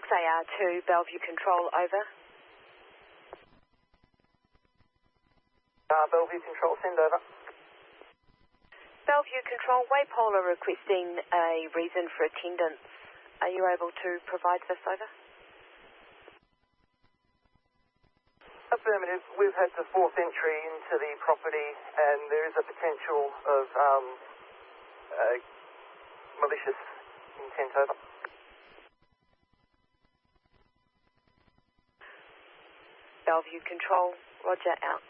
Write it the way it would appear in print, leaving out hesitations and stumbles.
SAR2, Bellevue Control, over. Bellevue Control, send over. Bellevue Control, Waypole are requesting a reason for attendance. Are you able to provide this, over? Affirmative. We've had the fourth entry into the property and there is a potential of malicious intent, over. Bellevue Control, roger, out.